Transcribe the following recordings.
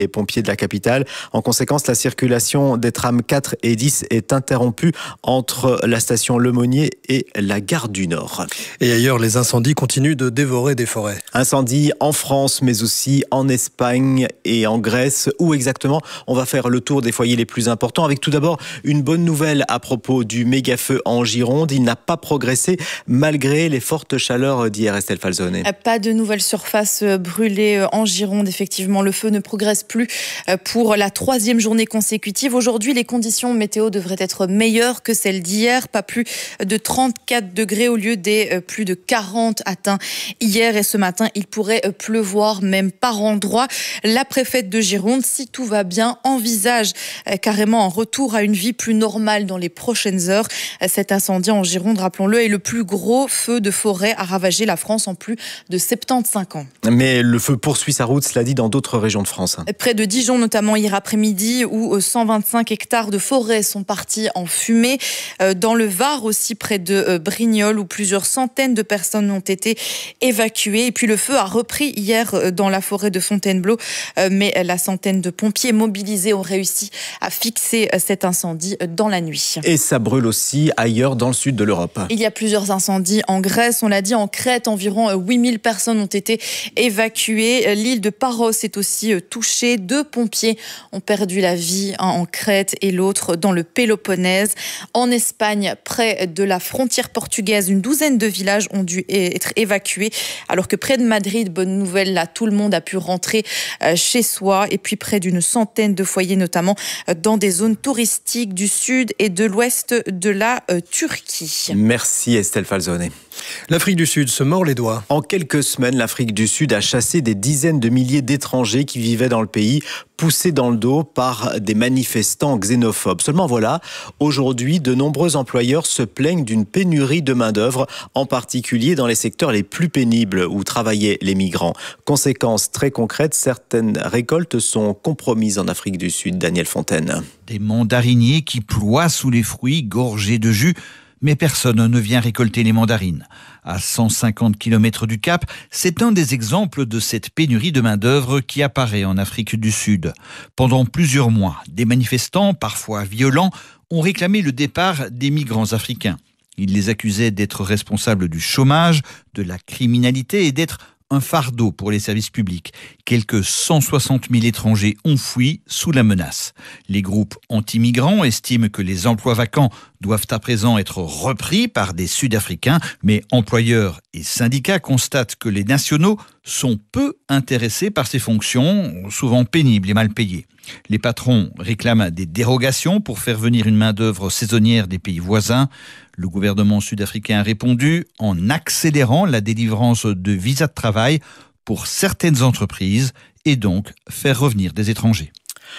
Les pompiers de la capitale. En conséquence, la circulation des trams 4 et 10 est interrompue entre la station Lemonnier et la gare du Nord. Et ailleurs, les incendies continuent de dévorer des forêts. Incendies en France, mais aussi en Espagne et en Grèce. Où exactement? On va faire le tour des foyers les plus importants avec tout d'abord une bonne nouvelle à propos du méga-feu en Gironde. Il n'a pas progressé malgré les fortes chaleurs d'hier, Estelle Falzone. Pas de nouvelles surfaces brûlées en Gironde. Effectivement, le feu ne progresse plus pour la 3e journée consécutive. Aujourd'hui, les conditions météo devraient être meilleures que celles d'hier. Pas plus de 34 degrés au lieu des plus de 40 atteints hier. Et ce matin, il pourrait pleuvoir même par endroits. La préfète de Gironde, si tout va bien, envisage carrément un retour à une vie plus normale dans les prochaines heures. Cet incendie en Gironde, rappelons-le, est le plus gros feu de forêt à ravager la France en plus de 75 ans. Mais le feu poursuit sa route, cela dit, dans d'autres régions de France. Près de Dijon, notamment hier après-midi, où 125 hectares de forêt sont partis en fumée. Dans le Var aussi, près de Brignoles, où plusieurs centaines de personnes ont été évacuées. Et puis le feu a repris hier dans la forêt de Fontainebleau. Mais la centaine de pompiers mobilisés ont réussi à fixer cet incendie dans la nuit. Et ça brûle aussi ailleurs dans le sud de l'Europe. Il y a plusieurs incendies en Grèce. On l'a dit, en Crète, environ 8000 personnes ont été évacuées. L'île de Paros est aussi touchée. 2 pompiers ont perdu la vie, un en Crète et l'autre dans le Péloponnèse. En Espagne, près de la frontière portugaise, une douzaine de villages ont dû être évacués. Alors que près de Madrid, bonne nouvelle, là, tout le monde a pu rentrer chez soi. Et puis près d'une centaine de foyers, notamment dans des zones touristiques du sud et de l'ouest de la Turquie. Merci Estelle Falzone. L'Afrique du Sud se mord les doigts. En quelques semaines, l'Afrique du Sud a chassé des dizaines de milliers d'étrangers qui vivaient dans le pays, poussés dans le dos par des manifestants xénophobes. Seulement voilà, aujourd'hui, de nombreux employeurs se plaignent d'une pénurie de main-d'œuvre, en particulier dans les secteurs les plus pénibles où travaillaient les migrants. Conséquence très concrète, certaines récoltes sont compromises en Afrique du Sud. Daniel Fontaine. Des mandariniers qui ploient sous les fruits gorgés de jus. Mais personne ne vient récolter les mandarines. À 150 km du Cap, c'est un des exemples de cette pénurie de main-d'œuvre qui apparaît en Afrique du Sud. Pendant plusieurs mois, des manifestants, parfois violents, ont réclamé le départ des migrants africains. Ils les accusaient d'être responsables du chômage, de la criminalité et d'être un fardeau pour les services publics. Quelques 160 000 étrangers ont fui sous la menace. Les groupes anti-migrants estiment que les emplois vacants doivent à présent être repris par des Sud-Africains, mais employeurs et syndicats constatent que les nationaux sont peu intéressés par ces fonctions, souvent pénibles et mal payées. Les patrons réclament des dérogations pour faire venir une main-d'œuvre saisonnière des pays voisins. Le gouvernement sud-africain a répondu en accélérant la délivrance de visas de travail pour certaines entreprises et donc faire revenir des étrangers.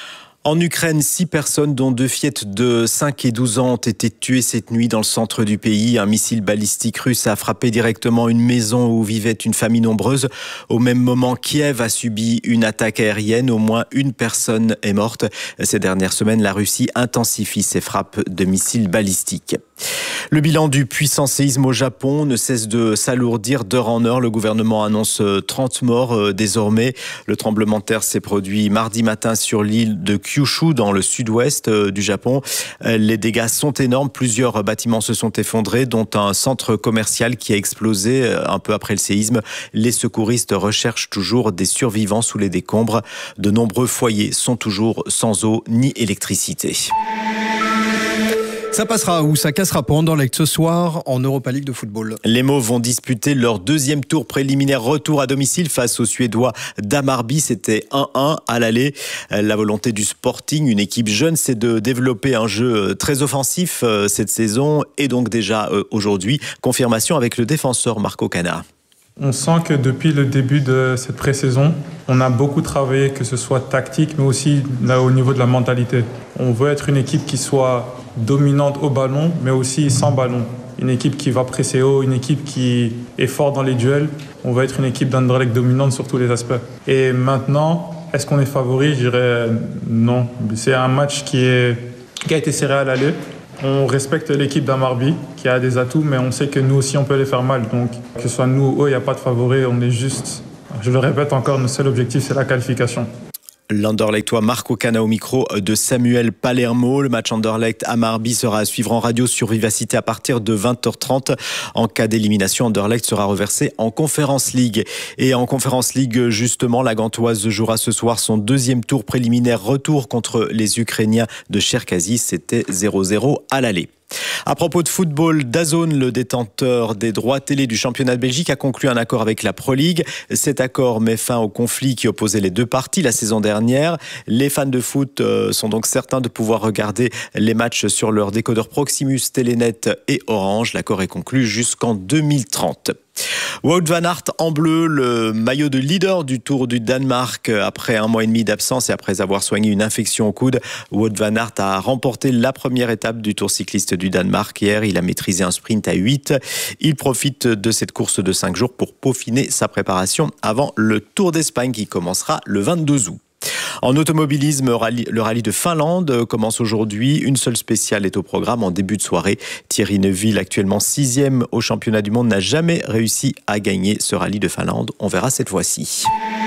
En Ukraine, 6 personnes, dont 2 fillettes de 5 et 12 ans, ont été tuées cette nuit dans le centre du pays. Un missile balistique russe a frappé directement une maison où vivait une famille nombreuse. Au même moment, Kiev a subi une attaque aérienne. Au moins une personne est morte. Ces dernières semaines, la Russie intensifie ses frappes de missiles balistiques. Le bilan du puissant séisme au Japon ne cesse de s'alourdir d'heure en heure. Le gouvernement annonce 30 morts désormais. Le tremblement de terre s'est produit mardi matin sur l'île de Kyushu, dans le sud-ouest du Japon. Les dégâts sont énormes. Plusieurs bâtiments se sont effondrés, dont un centre commercial qui a explosé un peu après le séisme. Les secouristes recherchent toujours des survivants sous les décombres. De nombreux foyers sont toujours sans eau ni électricité. Ça passera ou ça cassera pas dans l'acte ce soir en Europa League de football. Les Mauves vont disputer leur 2e tour préliminaire retour à domicile face aux Suédois d'Hammarby. C'était 1-1 à l'aller. La volonté du Sporting, une équipe jeune, c'est de développer un jeu très offensif cette saison et donc déjà aujourd'hui. Confirmation avec le défenseur Marco Cana. On sent que depuis le début de cette pré-saison, on a beaucoup travaillé, que ce soit tactique, mais aussi là, au niveau de la mentalité. On veut être une équipe qui soit dominante au ballon, mais aussi sans ballon. Une équipe qui va presser haut, une équipe qui est forte dans les duels. On veut être une équipe d'Anderlecht dominante sur tous les aspects. Et maintenant, est-ce qu'on est favori? Je dirais non. C'est un match qui a été serré à l'aller. On respecte l'équipe d'Hammarby qui a des atouts, mais on sait que nous aussi on peut les faire mal. Donc que ce soit nous ou eux, il n'y a pas de favori, on est juste, je le répète encore, notre seul objectif c'est la qualification. L'Anderlechtois Marco Cana au micro de Samuel Palermo. Le match Anderlecht-Hammarby sera à suivre en radio sur Vivacité à partir de 20h30. En cas d'élimination, Anderlecht sera reversé en Conference League. Et en Conference League, justement, la Gantoise jouera ce soir son deuxième tour préliminaire retour contre les Ukrainiens de Cherkasy. C'était 0-0 à l'aller. À propos de football, DAZN, le détenteur des droits télé du championnat de Belgique, a conclu un accord avec la Pro League. Cet accord met fin au conflit qui opposait les deux parties la saison dernière. Les fans de foot sont donc certains de pouvoir regarder les matchs sur leur décodeur Proximus, Telenet et Orange. L'accord est conclu jusqu'en 2030. Wout van Aert en bleu, le maillot de leader du Tour du Danemark. Après 1 mois et demi d'absence et après avoir soigné une infection au coude, Wout van Aert a remporté la première étape du Tour cycliste du Danemark. Hier, il a maîtrisé un sprint à 8. Il profite de cette course de 5 jours pour peaufiner sa préparation avant le Tour d'Espagne qui commencera le 22 août. En automobilisme, le rallye de Finlande commence aujourd'hui. Une seule spéciale est au programme en début de soirée. Thierry Neuville, actuellement 6e au championnat du monde, n'a jamais réussi à gagner ce rallye de Finlande. On verra cette fois-ci.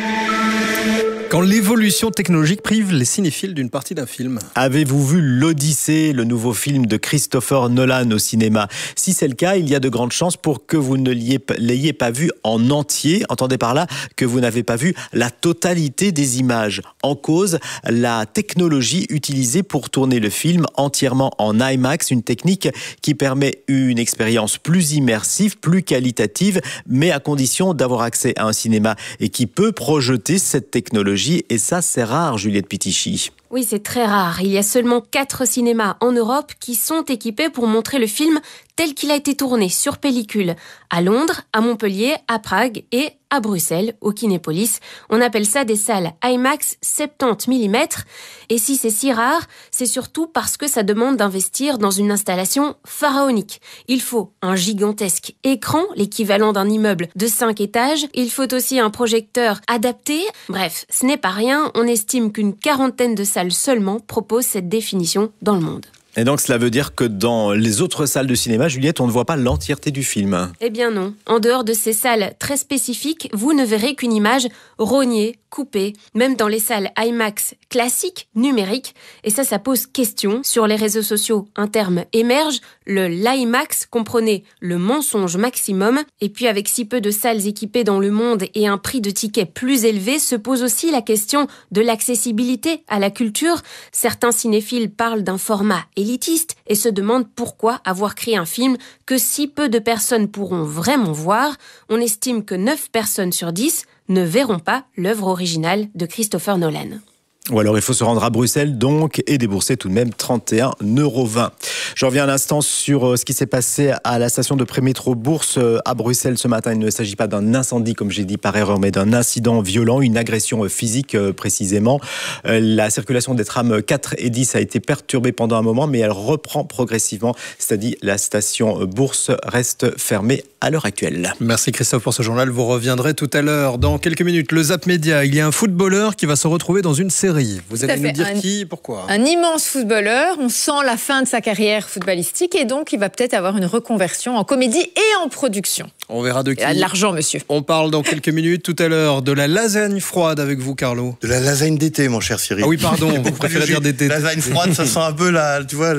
Quand l'évolution technologique prive les cinéphiles d'une partie d'un film. Avez-vous vu l'Odyssée, le nouveau film de Christopher Nolan au cinéma ? Si c'est le cas, il y a de grandes chances pour que vous ne l'ayez pas vu en entier. Entendez par là que vous n'avez pas vu la totalité des images. En cause, la technologie utilisée pour tourner le film entièrement en IMAX, une technique qui permet une expérience plus immersive, plus qualitative, mais à condition d'avoir accès à un cinéma et qui peut projeter cette technologie. Et ça, c'est rare, Juliette Pitichy. Oui, c'est très rare. Il y a seulement 4 cinémas en Europe qui sont équipés pour montrer le film tel qu'il a été tourné sur pellicule. À Londres, à Montpellier, à Prague et à Bruxelles, au Kinépolis. On appelle ça des salles IMAX 70 mm. Et si c'est si rare, c'est surtout parce que ça demande d'investir dans une installation pharaonique. Il faut un gigantesque écran, l'équivalent d'un immeuble de 5 étages. Il faut aussi un projecteur adapté. Bref, ce n'est pas rien. On estime qu'une 40aine de salles seulement proposent cette définition dans le monde. Et donc cela veut dire que dans les autres salles de cinéma, Juliette, on ne voit pas l'entièreté du film. Eh bien non. En dehors de ces salles très spécifiques, vous ne verrez qu'une image rognée, coupée, même dans les salles IMAX classiques, numériques. Et ça pose question. Sur les réseaux sociaux, un terme émerge, l'IMAX, comprenez le mensonge maximum. Et puis avec si peu de salles équipées dans le monde et un prix de ticket plus élevé, se pose aussi la question de l'accessibilité à la culture. Certains cinéphiles parlent d'un format élitiste et se demandent pourquoi avoir créé un film que si peu de personnes pourront vraiment voir. On estime que 9 personnes sur 10 ne verront pas l'œuvre originale de Christopher Nolan. Ou alors il faut se rendre à Bruxelles donc et débourser tout de même 31,20 €. Je reviens un instant sur ce qui s'est passé à la station de prémétro Bourse à Bruxelles ce matin. Il ne s'agit pas d'un incendie comme j'ai dit par erreur, mais d'un incident violent, une agression physique précisément. La circulation des trams 4 et 10 a été perturbée pendant un moment, mais elle reprend progressivement. C'est-à-dire la station Bourse reste fermée à l'heure actuelle. Merci Christophe pour ce journal. Vous reviendrez tout à l'heure. Dans quelques minutes, le Zap Média. Il y a un footballeur qui va se retrouver dans une série. Vous allez nous dire qui, pourquoi ? Un immense footballeur, on sent la fin de sa carrière footballistique et donc il va peut-être avoir une reconversion en comédie et en production. On verra de qui. Il a de l'argent, monsieur. On parle dans quelques minutes, tout à l'heure, de la lasagne froide avec vous, Carlo. De la lasagne d'été, mon cher Cyril. Ah oui, pardon, vous préférez dire d'été. Lasagne froide, ça sent un peu tu vois,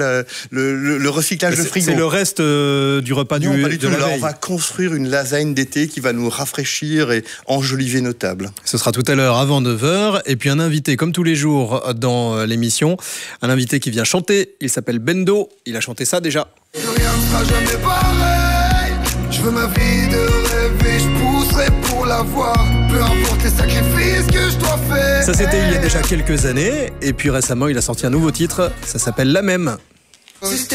le recyclage de frigo. C'est le reste du repas non, pas du de tout. la Là, veille. on va construire une lasagne d'été qui va nous rafraîchir et enjoliver nos tables. Ce sera tout à l'heure avant 9h. Et puis un invité, comme tous les jours dans l'émission, un invité qui vient chanter. Il s'appelle Bendo. Il a chanté ça déjà. Rien ne sera jamais pareil. Je veux ma vie de rêver, je pousserai pour l'avoir. Peu importe les sacrifices que je dois faire. Ça, c'était il y a déjà quelques années. Et puis récemment, il a sorti un nouveau titre. Ça s'appelle La Même.